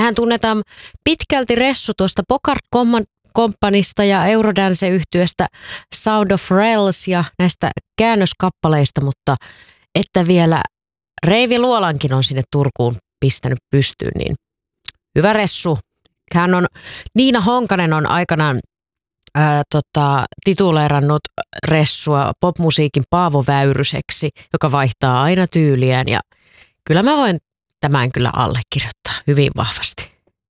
Hän tunnetaan pitkälti Ressu tuosta Bogart Companysta ja Eurodance-yhtyeestä Sound of Rells ja näistä käännöskappaleista, mutta että vielä Reivi Luolankin on sinne Turkuun pistänyt pystyyn, niin hyvä Ressu. Niina Honkanen on aikanaan tituleerannut Ressua popmusiikin Paavo Väyryseksi, joka vaihtaa aina tyyliään ja kyllä mä voin tämän kyllä allekirjoittaa hyvin vahvasti.